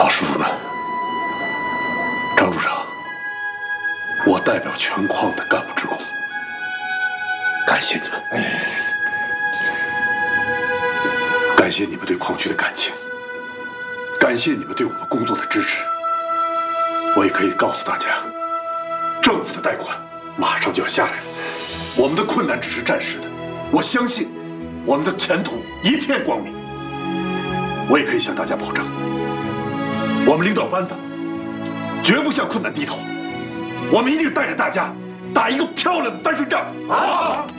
老叔叔们，张处长，我代表全矿的干部职工，感谢你们，感谢你们对矿区的感情，感谢你们对我们工作的支持。我也可以告诉大家，政府的贷款马上就要下来了，我们的困难只是暂时的，我相信我们的前途一片光明。我也可以向大家保证，我们领导班子绝不向困难低头，我们一定带着大家打一个漂亮的翻身仗。好。